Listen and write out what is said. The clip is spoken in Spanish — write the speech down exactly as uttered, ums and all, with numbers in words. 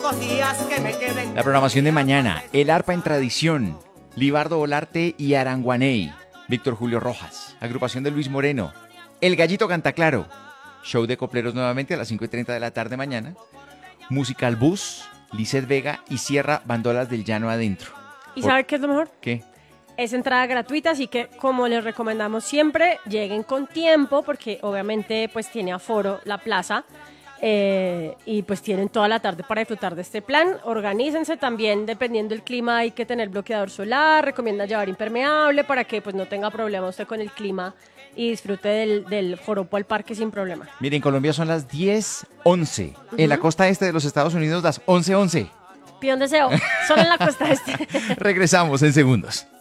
pocos días que me queden. La programación de mañana, El Arpa en Tradición, Libardo Olarte y Aranguaney, Víctor Julio Rojas, agrupación de Luis Moreno, El Gallito Canta Claro, show de copleros nuevamente a las cinco y treinta de la tarde mañana, Musical Bus, Lizeth Vega y Sierra Bandolas del Llano Adentro. ¿Y Por- sabe qué es lo mejor? ¿Qué? Es entrada gratuita, así que como les recomendamos siempre, lleguen con tiempo porque obviamente pues tiene aforo la plaza eh, y pues tienen toda la tarde para disfrutar de este plan. Organícense también, dependiendo del clima hay que tener bloqueador solar, recomienda llevar impermeable para que pues no tenga problema usted con el clima y disfrute del, del joropo al parque sin problema. Miren, en Colombia son las diez once, en la costa este de los Estados Unidos las once once. Pide un deseo, solo en la costa este. Regresamos en segundos.